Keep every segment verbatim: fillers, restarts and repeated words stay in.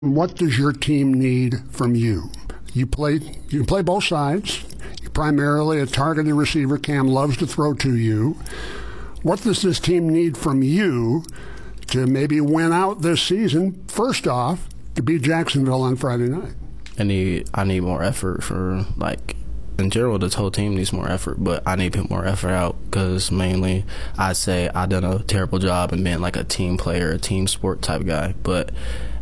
What does your team need from you? You play. You can play both sides. You're primarily a targeted receiver. Cam loves to throw to you. What does this team need from you to maybe win out this season? First off, to beat Jacksonville on Friday night. I need. I need more effort for like. In general, this whole team needs more effort, but I need to put more effort out because mainly I say I've done a terrible job in being like a team player, a team sport type guy. But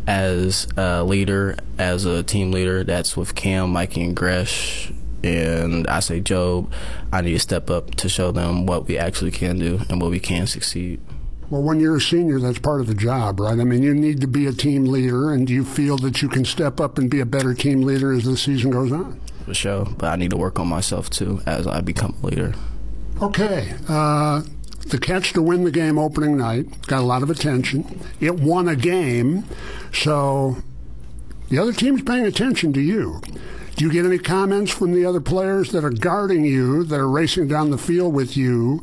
as a leader, as a team leader, that's with Cam, Mikey, and Gresh, and I say Job, I need to step up to show them what we actually can do and what we can succeed. Well, when you're a senior, that's part of the job, right? I mean, you need to be a team leader, and do you feel that you can step up and be a better team leader as the season goes on? For sure, but I need to work on myself too as I become a leader. Okay. Uh, the catch to win the game opening night got a lot of attention. It won a game, so the other team's paying attention to you. Do you get any comments from the other players that are guarding you, that are racing down the field with you?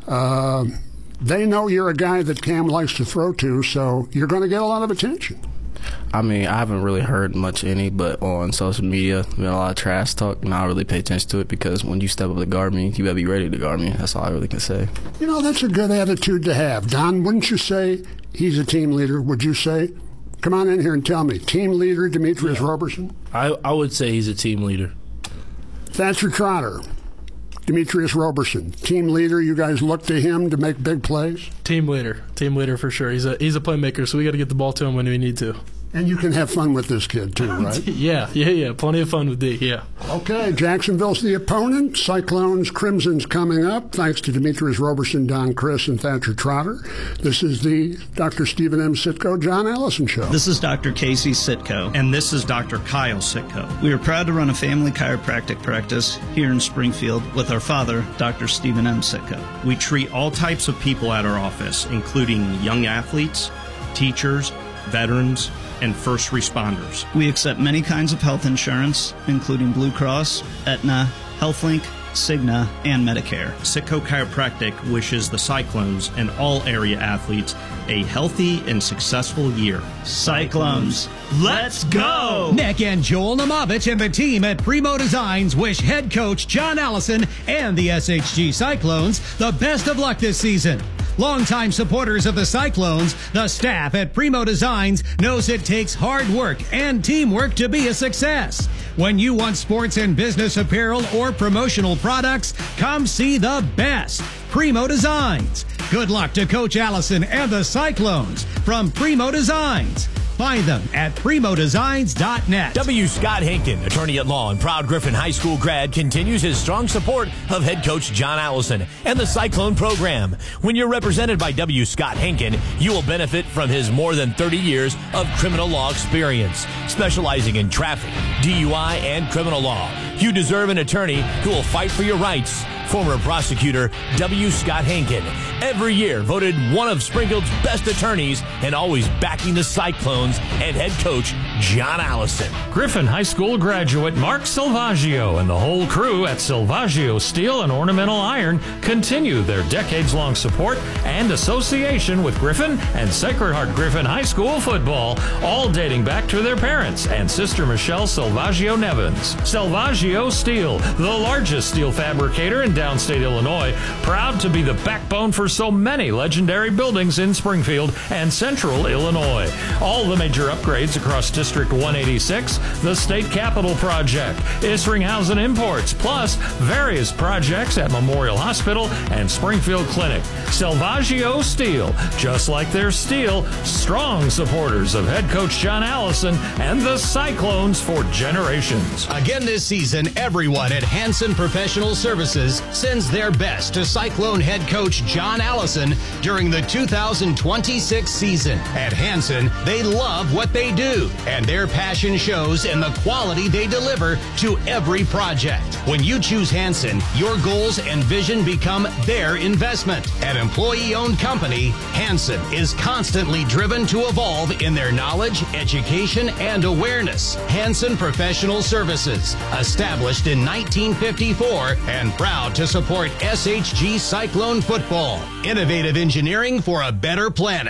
Uh, they know you're a guy that Cam likes to throw to, so you're going to get a lot of attention. I mean, I haven't really heard much any, but on social media, been a lot of trash talk, and I don't really pay attention to it because when you step up to guard me, you better be ready to guard me. That's all I really can say. You know, that's a good attitude to have. Don, wouldn't you say he's a team leader? Would you say, come on in here and tell me, team leader Demetrius yeah. Roberson? I, I would say he's a team leader. Thatcher Trotter, Demetrius Roberson, team leader. You guys look to him to make big plays? Team leader. Team leader for sure. He's a he's a playmaker, so we got to get the ball to him when we need to. And you can have fun with this kid, too, right? yeah, yeah, yeah. Plenty of fun with D, yeah. Okay, Jacksonville's the opponent. Cyclones, Crimson's coming up. Thanks to Demetrius Roberson, Don Chris, and Thatcher Trotter. This is the Doctor Stephen M. Sitko, John Allison Show. This is Doctor Casey Sitko. And this is Doctor Kyle Sitko. We are proud to run a family chiropractic practice here in Springfield with our father, Doctor Stephen M. Sitko. We treat all types of people at our office, including young athletes, teachers, veterans, and first responders. We accept many kinds of health insurance, including Blue Cross, Aetna, HealthLink, Cigna, and Medicare. Sitko Chiropractic wishes the Cyclones and all area athletes a healthy and successful year. Cyclones, let's go! Nick and Joel Namovich and the team at Primo Designs wish head coach John Allison and the S H G Cyclones the best of luck this season. Longtime supporters of the Cyclones, the staff at Primo Designs knows it takes hard work and teamwork to be a success. When you want sports and business apparel or promotional products, come see the best. Primo Designs. Good luck to Coach Allison and the Cyclones from Primo Designs. Find them at primo designs dot net. W. Scott Hinken, attorney at law and proud Griffin High School grad, continues his strong support of head coach John Allison and the Cyclone program. When you're represented by W. Scott Hinken, you will benefit from his more than thirty years of criminal law experience, specializing in traffic, D U I, and criminal law. You deserve an attorney who will fight for your rights. Former prosecutor W. Scott Hinken, every year voted one of Springfield's best attorneys and always backing the Cyclones and head coach John Allison. Griffin High School graduate Mark Silvaggio and the whole crew at Silvaggio Steel and Ornamental Iron continue their decades-long support and association with Griffin and Sacred Heart Griffin High School football, all dating back to their parents and sister Michelle Silvaggio Nevins. Silvaggio Steel, the largest steel fabricator in downstate Illinois, proud to be the backbone for so many legendary buildings in Springfield and central Illinois. All the major upgrades across District one eighty-six, the State Capitol Project, Isringhausen Imports, plus various projects at Memorial Hospital and Springfield Clinic. Silvaggio Steel, just like their steel, strong supporters of head coach John Allison and the Cyclones for generations. Again this season, everyone at Hanson Professional Services sends their best to Cyclone head coach John Allison during the two thousand twenty-six season. At Hanson, they love what they do, and their passion shows in the quality they deliver to every project. When you choose Hanson, your goals and vision become their investment. An employee-owned company, Hanson is constantly driven to evolve in their knowledge, education, and awareness. Hanson Professional Services, established in nineteen fifty-four and proud to support S H G Cyclone football. Innovative engineering for a better planet.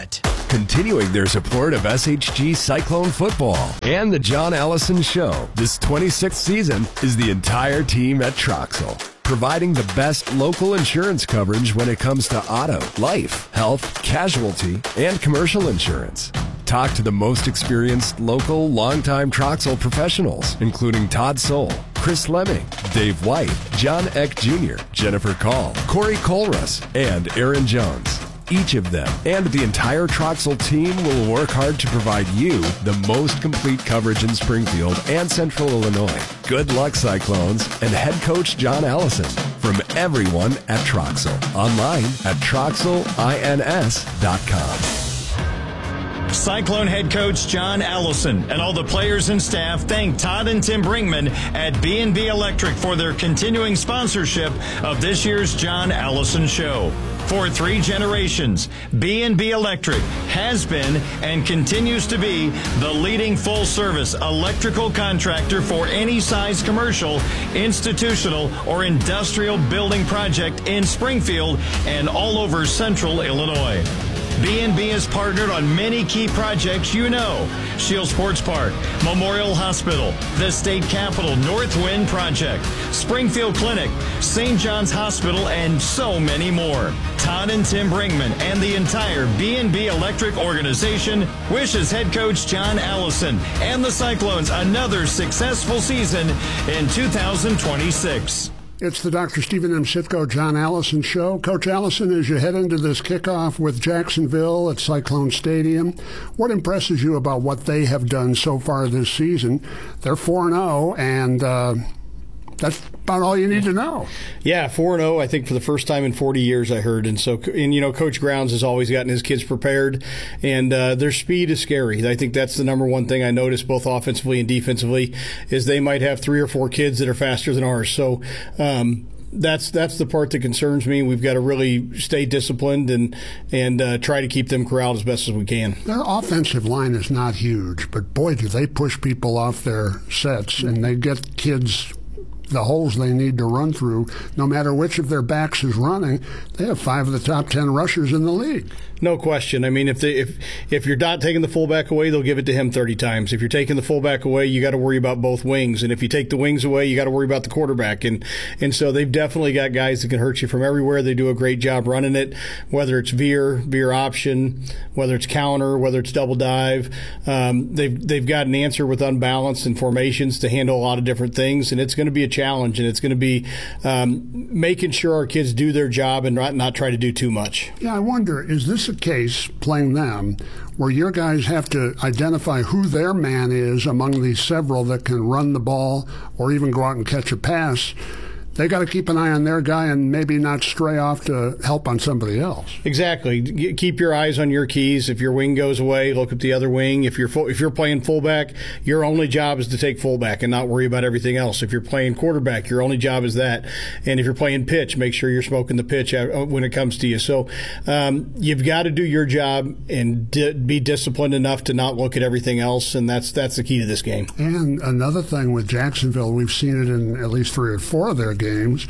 continuing their support of S H G Cyclone football and the John Allison Show. This twenty-sixth season is the entire team at Troxel, providing the best local insurance coverage when it comes to auto, life, health, casualty, and commercial insurance. Talk to the most experienced local, longtime Troxel professionals, including Todd Soul, Chris Lemming, Dave White, John Eck Junior, Jennifer Call, Corey Colrus, and Aaron Jones. Each of them and the entire Troxel team will work hard to provide you the most complete coverage in Springfield and Central Illinois. Good luck, Cyclones, and head coach John Allison from everyone at Troxel. Online at troxel ins dot com. Cyclone head coach John Allison and all the players and staff thank Todd and Tim Brinkman at B and B Electric for their continuing sponsorship of this year's John Allison Show. For three generations, B and B Electric has been and continues to be the leading full-service electrical contractor for any size commercial, institutional, or industrial building project in Springfield and all over Central Illinois. B and B has partnered on many key projects you know. Shield Sports Park, Memorial Hospital, the State Capitol North Wind Project, Springfield Clinic, Saint John's Hospital, and so many more. Todd and Tim Brinkman and the entire B and B Electric organization wishes head coach John Allison and the Cyclones another successful season in two thousand twenty-six. It's the Doctor Stephen M. Sitko, John Allison Show. Coach Allison, as you head into this kickoff with Jacksonville at Cyclone Stadium, what impresses you about what they have done so far this season? They're four and oh, and uh, that's about all you need to know. Yeah, four and oh, I think for the first time in forty years, I heard. And so, and you know, Coach Grounds has always gotten his kids prepared, and uh, their speed is scary. I think that's the number one thing I noticed, both offensively and defensively, is they might have three or four kids that are faster than ours. So, um, That's that's the part that concerns me. We've got to really stay disciplined and and uh, try to keep them corralled as best as we can. Their offensive line is not huge, but boy, do they push people off their sets, and they get kids the holes they need to run through. No matter which of their backs is running, they have five of the top ten rushers in the league. No question. I mean, if they, if if you're not taking the fullback away, they'll give it to him thirty times. If you're taking the fullback away, you got to worry about both wings, and if you take the wings away, you got to worry about the quarterback. And and so they've definitely got guys that can hurt you from everywhere. They do a great job running it, whether it's veer, veer option, whether it's counter, whether it's double dive. Um, they've they've got an answer with unbalanced and formations to handle a lot of different things, and it's going to be a challenge, and it's going to be um, making sure our kids do their job and not not try to do too much. Yeah, I wonder, is this a case, playing them, where your guys have to identify who their man is among these several that can run the ball or even go out and catch a pass? They got to keep an eye on their guy and maybe not stray off to help on somebody else. Exactly. Keep your eyes on your keys. If your wing goes away, look at the other wing. If you're full, if you're playing fullback, your only job is to take fullback and not worry about everything else. If you're playing quarterback, your only job is that. And if you're playing pitch, make sure you're smoking the pitch when it comes to you. So um, you've got to do your job and di- be disciplined enough to not look at everything else, and that's that's the key to this game. And another thing with Jacksonville, we've seen it in at least three or four of their games.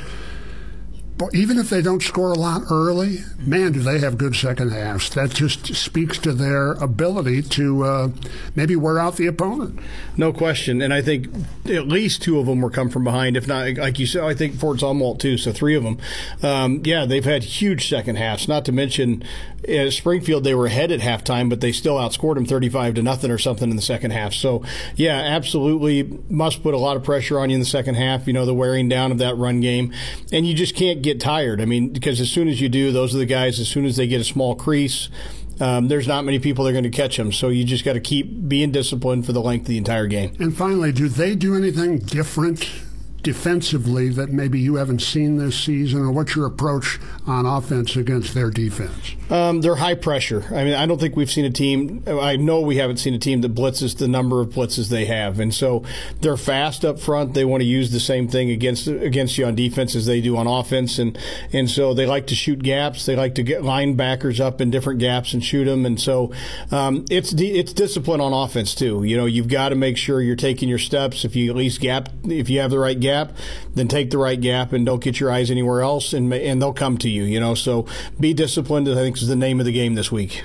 But even if they don't score a lot early, man, do they have good second halves. That just speaks to their ability to uh, maybe wear out the opponent. No question. And I think at least two of them were come from behind. If not, like you said, I think Fort Zumwalt too, so three of them. Um, yeah, they've had huge second halves, not to mention uh, Springfield, they were ahead at halftime, but they still outscored them thirty-five to nothing or something in the second half. So, yeah, absolutely must put a lot of pressure on you in the second half, you know, the wearing down of that run game. And you just can't get tired. I mean, because as soon as you do, those are the guys, as soon as they get a small crease, um, there's not many people that are going to catch them. So you just got to keep being disciplined for the length of the entire game. And finally, do they do anything different defensively that maybe you haven't seen this season, or what's your approach on offense against their defense? Um, they're high pressure. I mean, I don't think we've seen a team, I know we haven't seen a team that blitzes the number of blitzes they have. And so they're fast up front. They want to use the same thing against against you on defense as they do on offense. And, and so they like to shoot gaps. They like to get linebackers up in different gaps and shoot them. And so um, it's it's discipline on offense, too. You know, you've got to make sure you're taking your steps. If you at least gap, if you have the right gap, gap, then take the right gap and don't get your eyes anywhere else, and and they'll come to you, you know. So be disciplined, I think, is the name of the game this week.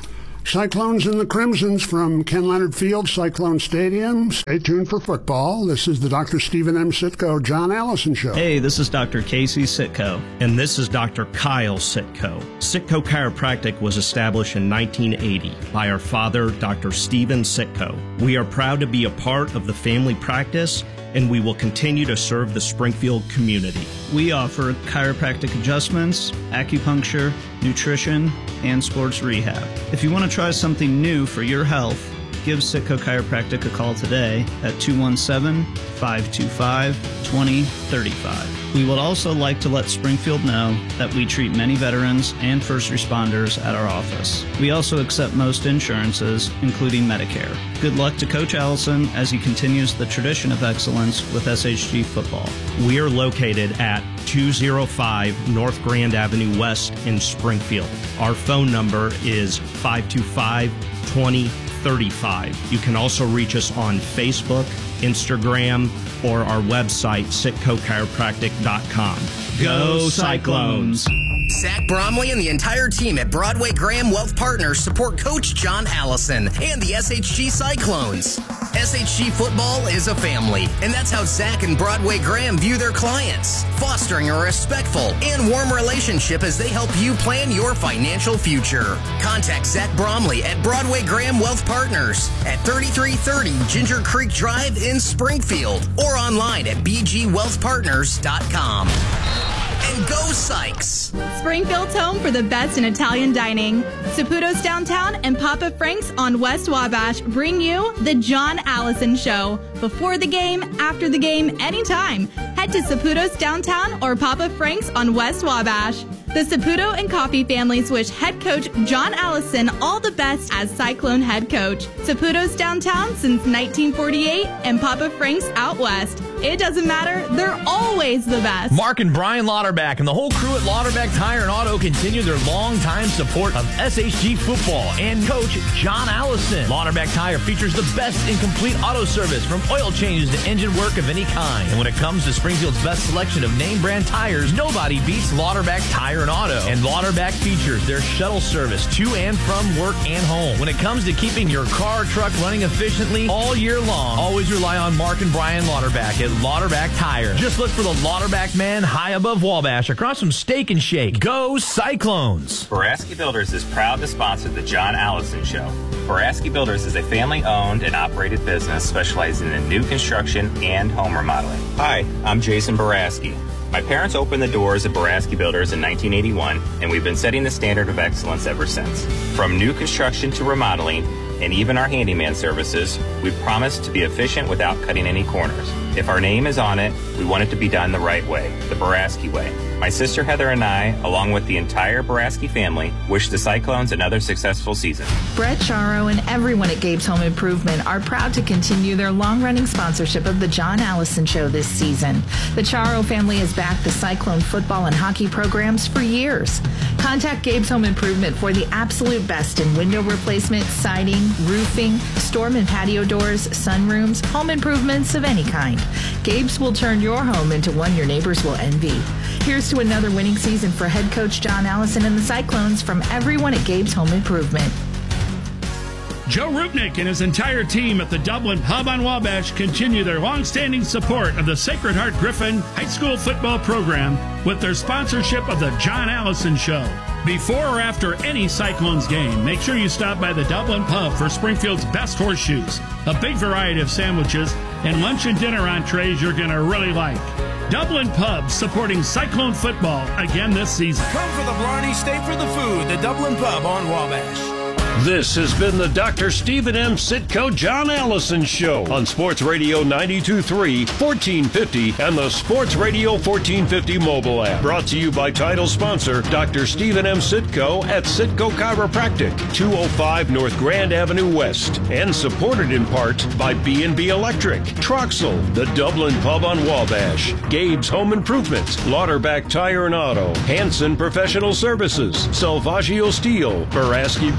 Cyclones and the Crimsons from Ken Leonard Field, Cyclone Stadium. Stay tuned for football. This is the Doctor Stephen M. Sitko, John Allison Show. Hey, this is Doctor Casey Sitko. And this is Doctor Kyle Sitko. Sitko Chiropractic was established in nineteen eighty by our father, Doctor Stephen Sitko. We are proud to be a part of the family practice, and we will continue to serve the Springfield community. We offer chiropractic adjustments, acupuncture, nutrition, and sports rehab. If you want to try something new for your health, give Sitko Chiropractic a call today at two one seven, five two five, two zero three five. We would also like to let Springfield know that we treat many veterans and first responders at our office. We also accept most insurances, including Medicare. Good luck to Coach Allison as he continues the tradition of excellence with S H G football. We are located at two oh five North Grand Avenue West in Springfield. Our phone number is five two five, two zero three five. You can also reach us on Facebook, Instagram, or our website, sitko chiropractic dot com. Go Cyclones! Zach Bromley and the entire team at Broadway Graham Wealth Partners support Coach John Allison and the S H G Cyclones. S H G football is a family, and that's how Zach and Broadway Graham view their clients, fostering a respectful and warm relationship as they help you plan your financial future. Contact Zach Bromley at Broadway Graham Wealth Partners at thirty-three thirty Ginger Creek Drive in Springfield, or online at b g wealth partners dot com. And go Sykes! Springfield's home for the best in Italian dining. Saputo's Downtown and Papa Frank's on West Wabash bring you the John Allison Show. Before the game, after the game, anytime. Head to Saputo's Downtown or Papa Frank's on West Wabash. The Saputo and Coffee families wish head coach John Allison all the best as Cyclone head coach. Saputo's Downtown since nineteen forty-eight and Papa Frank's out west. It doesn't matter, they're always the best. Mark and Brian Lauterbach and the whole crew at Lauterbach Tire and Auto continue their long-time support of S H G football and Coach John Allison. Lauterbach Tire features the best in complete auto service, from oil changes to engine work of any kind. And when it comes to Springfield's best selection of name brand tires, nobody beats Lauterbach Tire and Auto. And Lauterbach features their shuttle service to and from work and home. When it comes to keeping your car or truck running efficiently all year long, always rely on Mark and Brian Lauterbach at Lauterbach Tire. Just look for the Lauterbach man high above Wabash across from Steak and Shake. Go Cyclones! Boraski Builders is proud to sponsor the John Allison Show. Boraski Builders is a family-owned and operated business specializing in new construction and home remodeling. Hi, I'm Jason Boraski. My parents opened the doors of Boraski Builders in nineteen eighty-one, and we've been setting the standard of excellence ever since. From new construction to remodeling, and even our handyman services, we promise to be efficient without cutting any corners. If our name is on it, we want it to be done the right way, the Boraski way. My sister Heather and I, along with the entire Boraski family, wish the Cyclones another successful season. Brett Charo and everyone at Gabe's Home Improvement are proud to continue their long-running sponsorship of the John Allison Show this season. The Charo family has backed the Cyclone football and hockey programs for years. Contact Gabe's Home Improvement for the absolute best in window replacement, siding, roofing, storm and patio doors, sunrooms, home improvements of any kind. Gabe's will turn your home into one your neighbors will envy. Here's to another winning season for head coach John Allison and the Cyclones from everyone at Gabe's Home Improvement. Joe Rupnick and his entire team at the Dublin Pub on Wabash continue their long-standing support of the Sacred Heart Griffin High School football program with their sponsorship of the John Allison Show. Before or after any Cyclones game, make sure you stop by the Dublin Pub for Springfield's best horseshoes, a big variety of sandwiches, and lunch and dinner entrees you're going to really like. Dublin Pub supporting Cyclone football again this season. Come for the Blarney, stay for the food. The Dublin Pub on Wabash. This has been the Doctor Stephen M. Sitko John Allison Show on Sports Radio ninety-two point three, fourteen fifty, and the Sports Radio fourteen fifty mobile app. Brought to you by title sponsor Doctor Stephen M. Sitko at Sitko Chiropractic, two oh five North Grand Avenue West, and supported in part by B and B Electric, Troxel, the Dublin Pub on Wabash, Gabe's Home Improvement, Lauterbach Tire and Auto, Hanson Professional Services, Salvaggio Steel, Boraski Builders,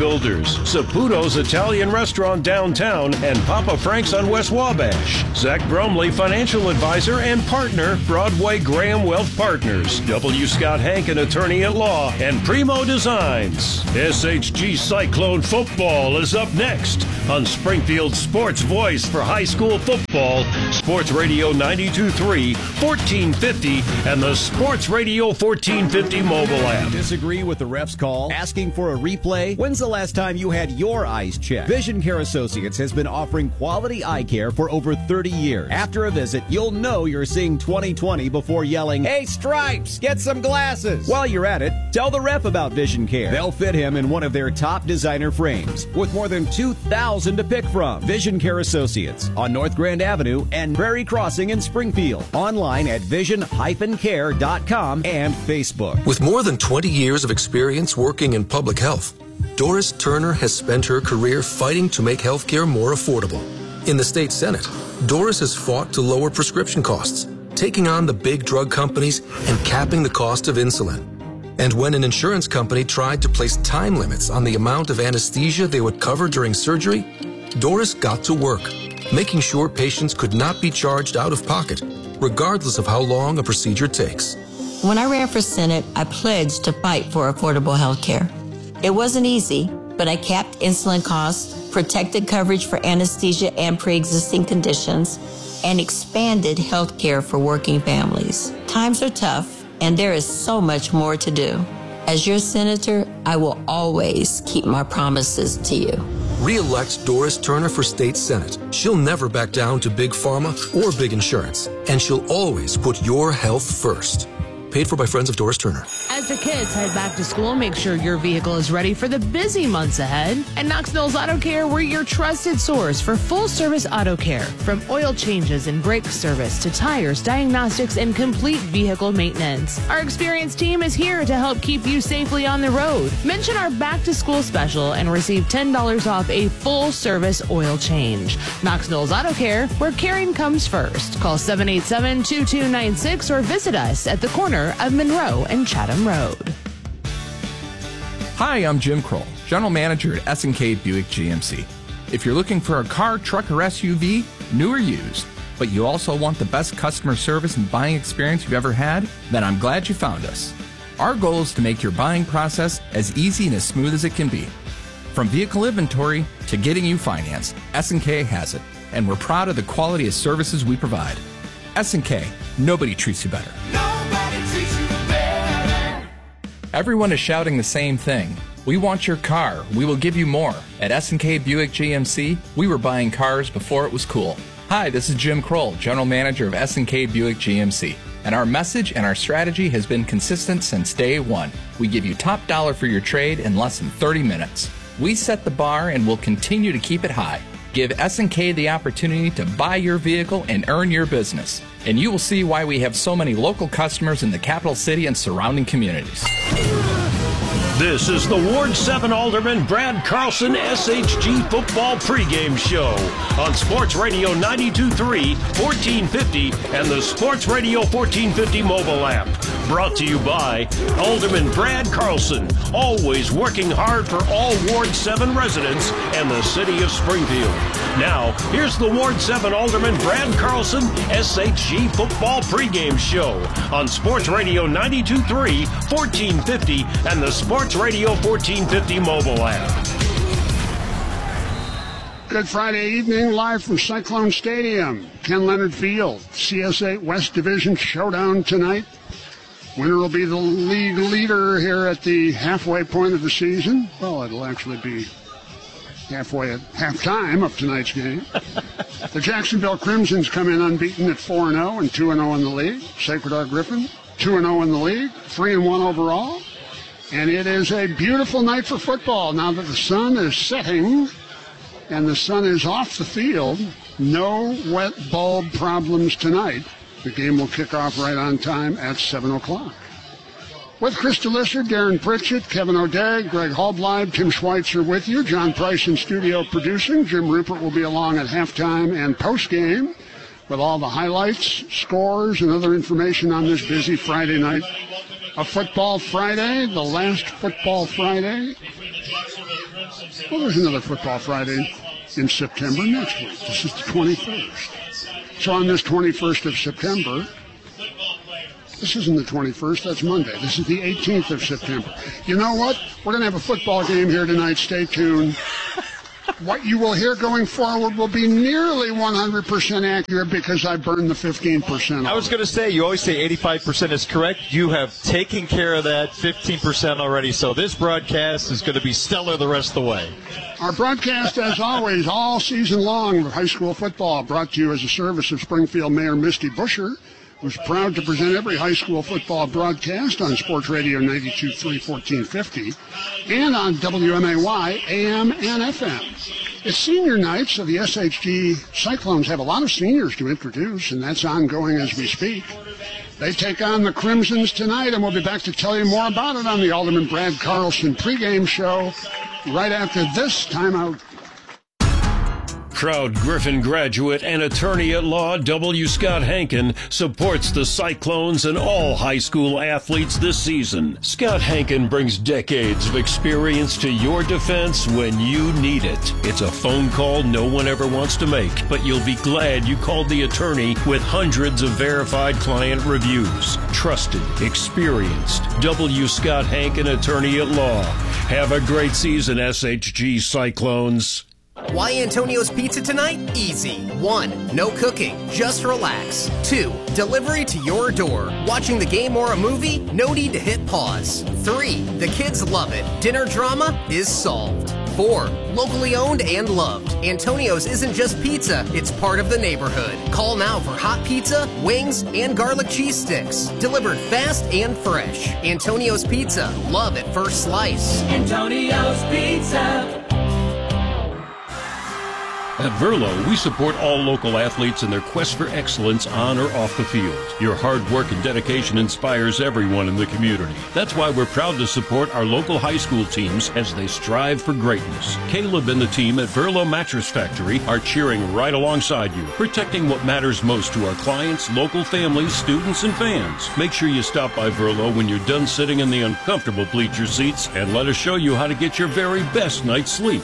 Partners, Saputo's Italian Restaurant downtown, and Papa Frank's on West Wabash. Zach Bromley, financial advisor and partner, Broadway Graham Wealth Partners. W. Scott Hankin, attorney at law, and Primo Designs. S H G Cyclone football is up next on Springfield's sports voice for high school football, Sports Radio ninety-two point three, fourteen fifty, and the Sports Radio fourteen fifty mobile app. Disagree with the ref's call? Asking for a replay? When's the last time you had your eyes checked? Vision Care Associates has been offering quality eye care for over thirty years. After a visit, you'll know you're seeing twenty twenty before yelling, "Hey, Stripes, get some glasses!" While you're at it, tell the rep about Vision Care. They'll fit him in one of their top designer frames with more than two thousand to pick from. Vision Care Associates on North Grand Avenue and Prairie Crossing in Springfield. Online at vision dash care dot com and Facebook. With more than twenty years of experience working in public health, Doris Turner has spent her career fighting to make healthcare more affordable. In the state Senate, Doris has fought to lower prescription costs, taking on the big drug companies and capping the cost of insulin. And when an insurance company tried to place time limits on the amount of anesthesia they would cover during surgery, Doris got to work, making sure patients could not be charged out of pocket, regardless of how long a procedure takes. When I ran for Senate, I pledged to fight for affordable health care. It wasn't easy, but I capped insulin costs, protected coverage for anesthesia and pre-existing conditions, and expanded health care for working families. Times are tough, and there is so much more to do. As your senator, I will always keep my promises to you. Re-elect Doris Turner for state Senate. She'll never back down to big pharma or big insurance, and she'll always put your health first. Paid for by Friends of Doris Turner. As the kids head back to school, make sure your vehicle is ready for the busy months ahead. At Knox Mills Auto Care, we're your trusted source for full-service auto care. From oil changes and brake service to tires, diagnostics, and complete vehicle maintenance. Our experienced team is here to help keep you safely on the road. Mention our back-to-school special and receive ten dollars off a full-service oil change. Knox Mills Auto Care, where caring comes first. Call seven eight seven, two two nine six or visit us at the corner of Monroe and Chatham Road. Hi, I'm Jim Kroll, General Manager at S and K Buick G M C. If you're looking for a car, truck, or S U V, new or used, but you also want the best customer service and buying experience you've ever had, then I'm glad you found us. Our goal is to make your buying process as easy and as smooth as it can be. From vehicle inventory to getting you financed, S and K has it, and we're proud of the quality of services we provide. S and K, nobody treats you better. Everyone is shouting the same thing. We want your car. We will give you more. At S and K Buick G M C, we were buying cars before it was cool. Hi, this is Jim Kroll, General Manager of S and K Buick G M C. And our message and our strategy has been consistent since day one. We give you top dollar for your trade in less than thirty minutes. We set the bar and will continue to keep it high. Give S and K the opportunity to buy your vehicle and earn your business. And you will see why we have so many local customers in the capital city and surrounding communities. This is the Ward seven Alderman Brad Carlson S H G Football Pregame Show on Sports Radio ninety-two point three, fourteen fifty, and the Sports Radio fourteen fifty mobile app. Brought to you by Alderman Brad Carlson, always working hard for all Ward seven residents and the city of Springfield. Now, here's the Ward seven Alderman Brad Carlson S H G Football Pregame Show on Sports Radio ninety-two point three, fourteen fifty, and the Sports Radio fourteen fifty mobile app. Good Friday evening, live from Cyclone Stadium, Ken Leonard Field. C S eight West Division showdown tonight. Winner will be the league leader here at the halfway point of the season. Well, it'll actually be halfway at halftime of tonight's game. The Jacksonville Crimsons come in unbeaten at four and oh and two and oh in the league. Sacred Heart Griffin, two and oh in the league, three and one overall. And it is a beautiful night for football now that the sun is setting and the sun is off the field. No wet bulb problems tonight. The game will kick off right on time at seven o'clock. With Krista Lisser, Darren Pritchett, Kevin O'Day, Greg Halbleib, Tim Schweitzer with you. John Price in studio producing. Jim Rupert will be along at halftime and postgame with all the highlights, scores, and other information on this busy Friday night. A football Friday, the last football Friday Well, there's another Football Friday in September next week. This is the twenty-first. So on this twenty-first of September, this isn't the twenty-first, that's Monday. This is the eighteenth of September. You know what? We're going to have a football game here tonight. Stay tuned. What you will hear going forward will be nearly one hundred percent accurate because I burned the fifteen percent off. I was going to say, you always say eighty-five percent is correct. You have taken care of that fifteen percent already, so this broadcast is going to be stellar the rest of the way. Our broadcast, as always, all season long of high school football, brought to you as a service of Springfield Mayor Misty Busher, who's proud to present every high school football broadcast on Sports Radio ninety-two point three, fourteen fifty, and on W M A Y, A M and F M. It's senior night, so the S H G Cyclones have a lot of seniors to introduce, and that's ongoing as we speak. They take on the Crimsons tonight, and we'll be back to tell you more about it on the Alderman Brad Carlson pregame show right after this timeout. Proud Griffin graduate and attorney at law W. Scott Hankin supports the Cyclones and all high school athletes this season. Scott Hankin brings decades of experience to your defense when you need it. It's a phone call no one ever wants to make, but you'll be glad you called the attorney with hundreds of verified client reviews. Trusted, experienced, W. Scott Hankin attorney at law. Have a great season, S H G Cyclones. Why Antonio's Pizza tonight? Easy. One, no cooking, just relax. Two, delivery to your door. Watching the game or a movie? No need to hit pause. Three, the kids love it. Dinner drama is solved. Four, locally owned and loved. Antonio's isn't just pizza, it's part of the neighborhood. Call now for hot pizza, wings, and garlic cheese sticks. Delivered fast and fresh. Antonio's Pizza. Love at first slice. Antonio's Pizza. At Verlo, we support all local athletes in their quest for excellence on or off the field. Your hard work and dedication inspires everyone in the community. That's why we're proud to support our local high school teams as they strive for greatness. Caleb and the team at Verlo Mattress Factory are cheering right alongside you, protecting what matters most to our clients, local families, students, and fans. Make sure you stop by Verlo when you're done sitting in the uncomfortable bleacher seats and let us show you how to get your very best night's sleep.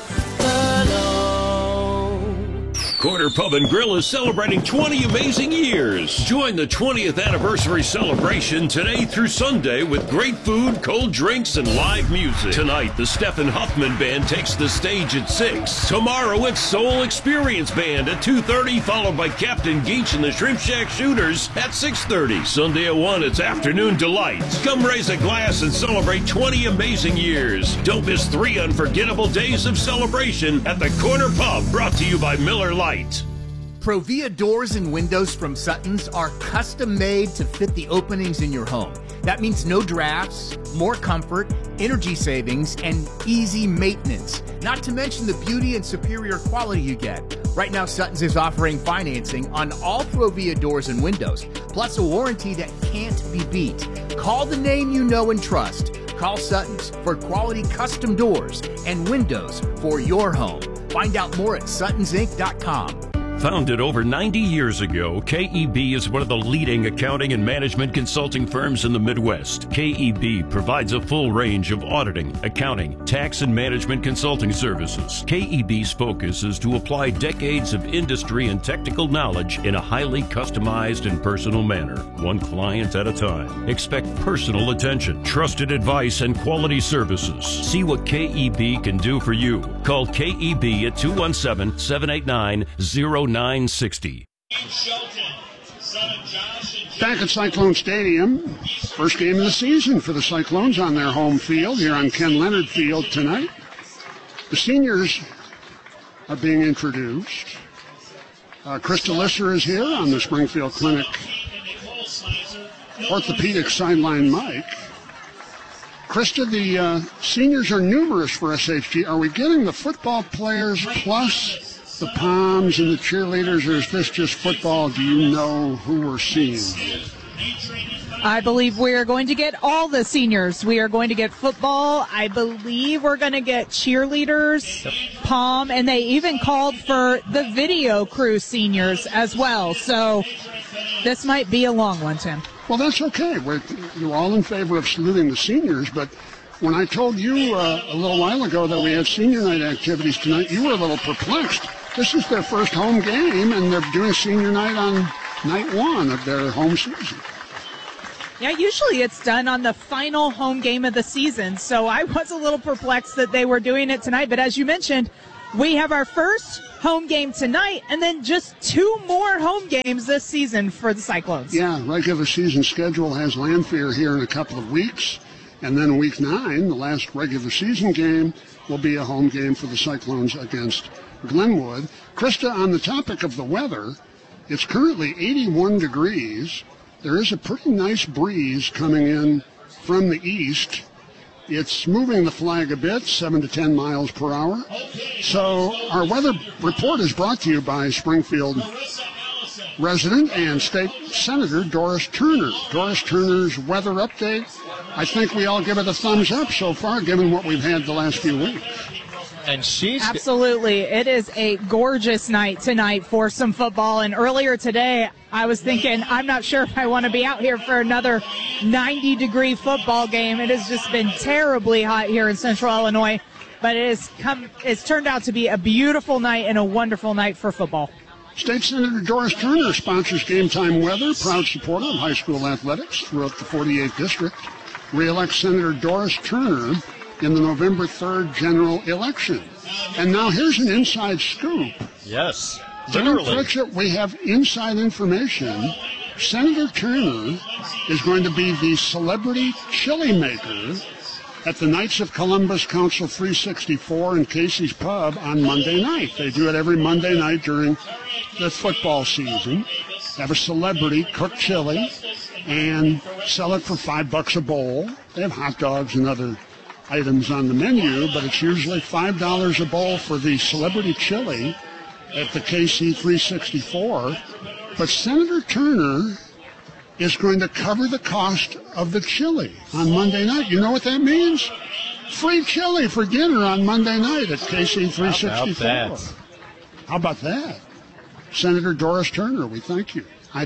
Corner Pub and Grill is celebrating twenty amazing years. Join the twentieth anniversary celebration today through Sunday with great food, cold drinks, and live music. Tonight, the Stephen Huffman Band takes the stage at six. Tomorrow, it's Soul Experience Band at two thirty, followed by Captain Geach and the Shrimp Shack Shooters at six thirty. Sunday at one, it's Afternoon Delight. Come raise a glass and celebrate twenty amazing years. Don't miss three unforgettable days of celebration at the Corner Pub, brought to you by Miller Lite. Provia doors and windows from Sutton's are custom made to fit the openings in your home. That means no drafts, more comfort, energy savings, and easy maintenance. Not to mention the beauty and superior quality you get. Right now, Sutton's is offering financing on all Provia doors and windows, plus a warranty that can't be beat. Call the name you know and trust. Call Sutton's for quality custom doors and windows for your home. Find out more at suttons inc dot com. Founded over ninety years ago, K E B is one of the leading accounting and management consulting firms in the Midwest. K E B provides a full range of auditing, accounting, tax, and management consulting services. K E B's focus is to apply decades of industry and technical knowledge in a highly customized and personal manner, one client at a time. Expect personal attention, trusted advice, and quality services. See what K E B can do for you. Call K E B at two one seven, seven eight nine, zero nine six zero. Back at Cyclone Stadium, first game of the season for the Cyclones on their home field here on Ken Leonard Field tonight. The seniors are being introduced. Uh, Krista Lisser is here on the Springfield Clinic orthopedic sideline mic. Krista, the uh, seniors are numerous for S H G. Are we getting the football players plus the Poms and the cheerleaders, or is this just football? Do you know who we're seeing? I believe we are going to get all the seniors. We are going to get football. I believe we're going to get cheerleaders, Pom, and they even called for the video crew seniors as well. So this might be a long one, Tim. Well, that's okay. We're, you're all in favor of saluting the seniors, but when I told you uh, a little while ago that we had senior night activities tonight, you were a little perplexed. This is their first home game, and they're doing senior night on night one of their home season. Yeah, usually it's done on the final home game of the season, so I was a little perplexed that they were doing it tonight. But as you mentioned, we have our first home game tonight, and then just two more home games this season for the Cyclones. Yeah, regular season schedule has Lanphier here in a couple of weeks, and then week nine, the last regular season game, will be a home game for the Cyclones against Glenwood. Krista, on the topic of the weather, it's currently eighty-one degrees. There is a pretty nice breeze coming in from the east. It's moving the flag a bit, seven to ten miles per hour. So our weather report is brought to you by Springfield resident and state senator Doris Turner. Doris Turner's weather update, I think we all give it a thumbs up so far, given what we've had the last few weeks. And she's absolutely. It is a gorgeous night tonight for some football. And earlier today, I was thinking, I'm not sure if I want to be out here for another ninety degree football game. It has just been terribly hot here in Central Illinois, but it has come. It's turned out to be a beautiful night and a wonderful night for football. State Senator Doris Turner sponsors Game Time Weather, proud supporter of high school athletics throughout the forty-eighth district. Re-elect Senator Doris Turner in the November third general election. And now here's an inside scoop. Yes, literally. John Pritchett, we have inside information. Senator Turner is going to be the celebrity chili maker at the Knights of Columbus Council three sixty-four in Casey's Pub on Monday night. They do it every Monday night during the football season. Have a celebrity cook chili and sell it for five bucks a bowl. They have hot dogs and other items on the menu, but it's usually five dollars a bowl for the celebrity chili at the K C three sixty-four. But Senator Turner is going to cover the cost of the chili on Monday night. You know what that means? Free chili for dinner on Monday night at K C three sixty-four. How about that? How about that? Senator Doris Turner, we thank you. I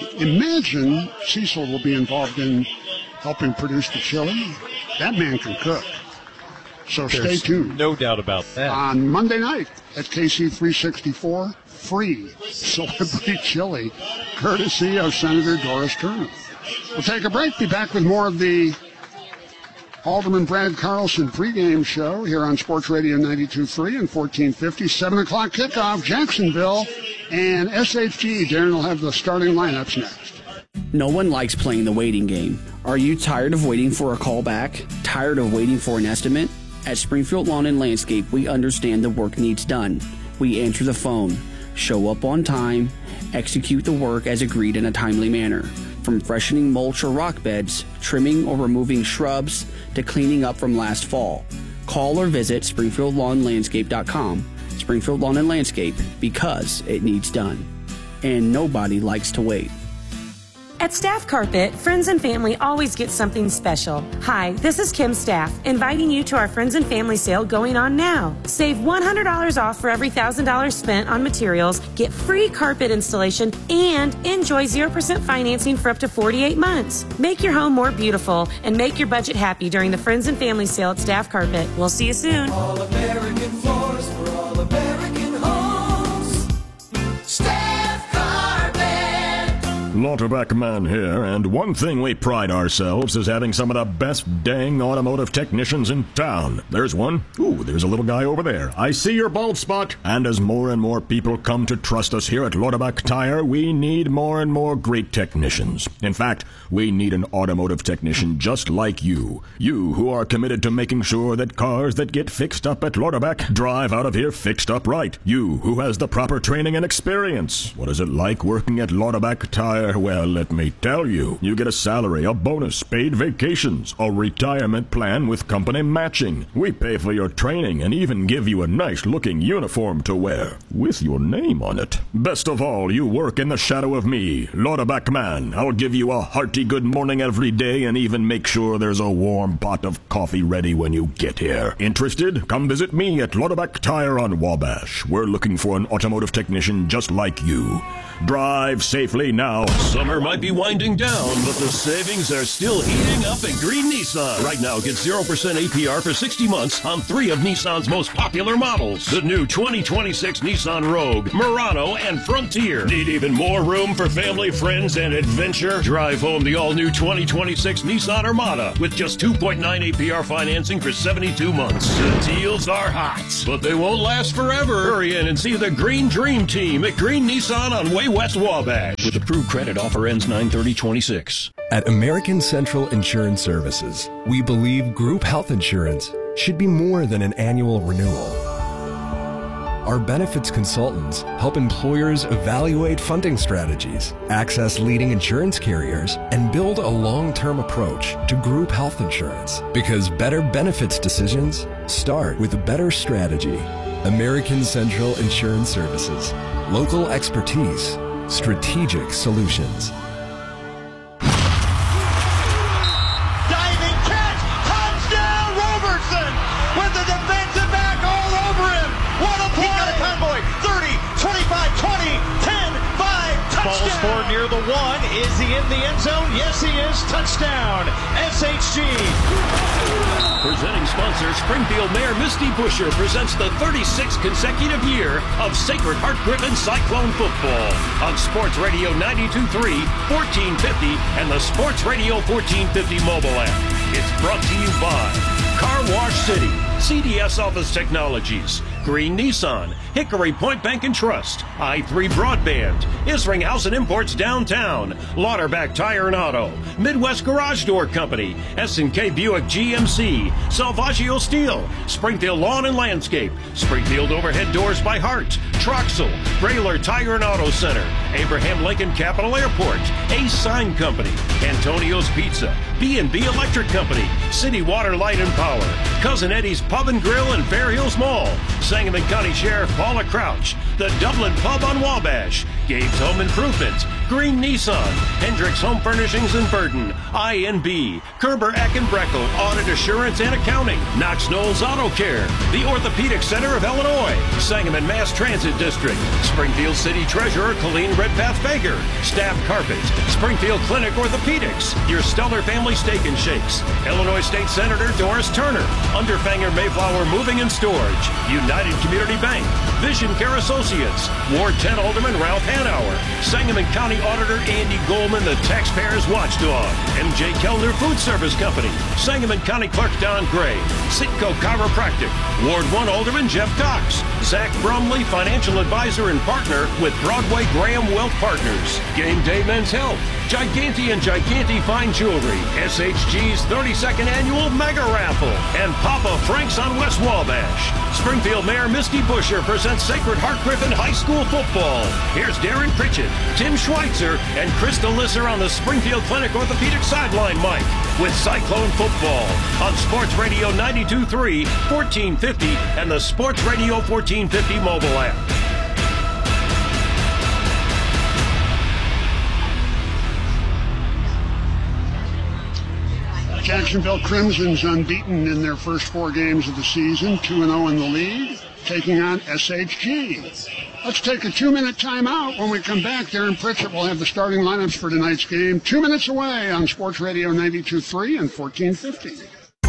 imagine Cecil will be involved in helping produce the chili. That man can cook. So There's stay tuned. No doubt about that. On Monday night at K C three sixty-four, free celebrity chili, courtesy of Senator Doris Turner. We'll take a break. Be back with more of the Alderman Brad Carlson pregame show here on Sports Radio ninety-two point three and fourteen fifty. seven o'clock kickoff, Jacksonville and S H G. Darren will have the starting lineups next. No one likes playing the waiting game. Are you tired of waiting for a call back? Tired of waiting for an estimate? At Springfield Lawn and Landscape, we understand the work needs done. We answer the phone, show up on time, execute the work as agreed in a timely manner. From freshening mulch or rock beds, trimming or removing shrubs, to cleaning up from last fall. Call or visit Springfield Lawn Landscape dot com. Springfield Lawn and Landscape, because it needs done. And nobody likes to wait. At Staff Carpet, friends and family always get something special. Hi, this is Kim Staff, inviting you to our Friends and Family sale going on now. Save one hundred dollars off for every one thousand dollars spent on materials, get free carpet installation, and enjoy zero percent financing for up to forty-eight months. Make your home more beautiful and make your budget happy during the Friends and Family sale at Staff Carpet. We'll see you soon. All American floors for all American homes. Staff Carpet. Lauterbach Man here, and one thing we pride ourselves is having some of the best dang automotive technicians in town. There's one. Ooh, there's a little guy over there. I see your bald spot. And as more and more people come to trust us here at Lauterbach Tire, we need more and more great technicians. In fact, we need an automotive technician just like you. You who are committed to making sure that cars that get fixed up at Lauterbach drive out of here fixed up right. You who has the proper training and experience. What is it like working at Lauterbach Tire? Well, let me tell you. You get a salary, a bonus, paid vacations, a retirement plan with company matching. We pay for your training and even give you a nice-looking uniform to wear with your name on it. Best of all, you work in the shadow of me, Lauterbach Man. I'll give you a hearty good morning every day and even make sure there's a warm pot of coffee ready when you get here. Interested? Come visit me at Lauterbach Tire on Wabash. We're looking for an automotive technician just like you. Drive safely now. Summer might be winding down, but the savings are still heating up at Green Nissan. Right now, get zero percent A P R for sixty months on three of Nissan's most popular models. The new twenty twenty-six Nissan Rogue, Murano, and Frontier. Need even more room for family, friends, and adventure? Drive home the all-new twenty twenty-six Nissan Armada with just two point nine A P R financing for seventy-two months. The deals are hot, but they won't last forever. Hurry in and see the Green Dream Team at Green Nissan on Way West Wabash. With approved credit, offer ends nine thirty twenty-six. At American Central Insurance Services, we believe group health insurance should be more than an annual renewal. Our benefits consultants help employers evaluate funding strategies, access leading insurance carriers, and build a long-term approach to group health insurance. Because better benefits decisions start with a better strategy. American Central Insurance Services. Local expertise. Strategic solutions. Diving catch! Touchdown Robertson! With the defensive back all over him! What a play! He got a convoy! thirty, twenty-five, twenty, ten, five, touchdown! Ball's forward near the one. Is he in the end zone? Yes, he is. Touchdown! S H G! Presenting sponsor, Springfield Mayor Misty Buscher presents the thirty-sixth consecutive year of Sacred Heart Griffin Cyclone football on Sports Radio ninety-two point three, fourteen fifty, and the Sports Radio fourteen fifty mobile app. It's brought to you by Car Wash City, C D S Office Technologies, Green Nissan, Hickory Point Bank and Trust, I three Broadband, Isringhausen Imports Downtown, Lauterbach Tire and Auto, Midwest Garage Door Company, S and K Buick G M C, Salvaggio Steel, Springfield Lawn and Landscape, Springfield Overhead Doors by Hart, Troxel, Grayler Tire and Auto Center, Abraham Lincoln Capital Airport, Ace Sign Company, Antonio's Pizza, B and B Electric Company, City Water Light and Power, Cousin Eddie's Pub and Grill in Fair Hills Mall, Sangamon County Sheriff Paula Crouch, the Dublin Pub on Wabash, Gabe's Home Improvement, Green Nissan, Hendricks Home Furnishings in Burton, I N B, Kerber Eck and Breckel Audit Assurance and Accounting, Knox Knowles Auto Care, the Orthopedic Center of Illinois, Sangamon Mass Transit District, Springfield City Treasurer Colleen Redpath Fager, Staff Carpet, Springfield Clinic Orthopedics, your Stellar Family Steak and Shakes, Illinois State Senator Doris Turner, Underfanger Mayflower Moving and Storage, United Community Bank, Vision Care Associates, Ward ten Alderman Ralph Hanauer, Sangamon County Auditor Andy Goldman, the Taxpayers Watchdog, M J Kellner Food Service Company, Sangamon County Clerk Don Gray, Sitco Chiropractic, Ward one Alderman Jeff Cox, Zach Brumley, Financial Advisor and Partner with Broadway Graham Wealth Partners, Game Day Men's Health, Giganti and Giganti Fine Jewelry, S H G's thirty-second Annual Mega Raffle, and Papa Frank's on West Wabash. Springfield Mayor Misty Buscher presents Sacred Heart Griffin High School football. Here's Darren Pritchett, Tim Schweitzer, and Krista Lisser on the Springfield Clinic Orthopedic Sideline mic with Cyclone football on Sports Radio ninety-two point three, fourteen fifty, and the Sports Radio fourteen fifty mobile app. Jacksonville Crimson's unbeaten in their first four games of the season, two and oh in the league, taking on S H G. Let's take a two-minute timeout. When we come back, Darren Pritchett will have the starting lineups for tonight's game. Two minutes away on Sports Radio ninety-two point three and fourteen fifty.